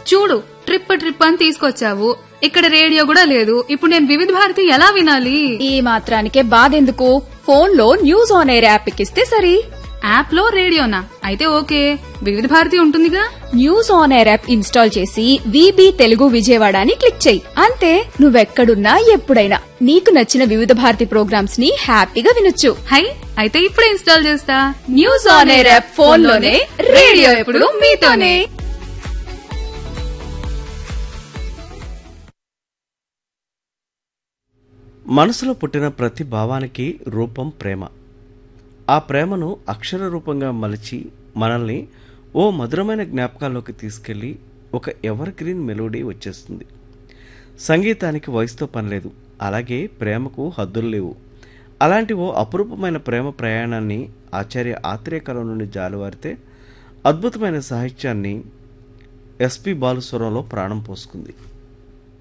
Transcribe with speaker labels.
Speaker 1: చూడు trip trip అని తీసుకొచ్చావు, ఇక్కడ రేడియో కూడా లేదు. ఇప్పుడు నేను వివిధ భారతి ఎలా వినాలి?
Speaker 2: ఈ మాత్రానికే బాధెందుకు, ఫోన్ లో న్యూస్ ఆన్ ఎయిర్ యాప్ ఎక్కిస్తే సరి.
Speaker 1: యాప్ లో రేడియోనా? అయితే ఓకే, వివిధ భారతి ఉంటుందిగా.
Speaker 2: News on air app install చేసి విబి తెలుగు విజయవాడ అని క్లిక్ చెయ్యి. అంతే, నువ్వెక్కడున్నా ఎప్పుడైనా నీకు నచ్చిన వివిధ భారతి ప్రోగ్రామ్స్ ని హ్యాపీగా వినొచ్చు.
Speaker 1: హై, అయితే ఇప్పుడే ఇన్స్టాల్ చేస్తా.
Speaker 2: News on air app phone లోనే, రేడియో ఎప్పుడు మీతోనే.
Speaker 3: మనసులో పుట్టిన ప్రతి భావానికి రూపం ప్రేమ. ఆ ప్రేమను అక్షర రూపంగా మలిచి మనల్ని ఓ మధురమైన జ్ఞాపకాల్లోకి తీసుకెళ్లి ఒక ఎవర్ గ్రీన్ మెలోడీ వచ్చేస్తుంది. సంగీతానికి వయసుతో పనిలేదు, అలాగే ప్రేమకు హద్దులు లేవు. అలాంటి ఓ అపురూపమైన ప్రేమ ప్రయాణాన్ని ఆచార్య ఆత్రేయ కలం నుండి జాలువారితే అద్భుతమైన సాహిత్యాన్ని ఎస్పి బాలు స్వరంలో ప్రాణం పోసుకుంది.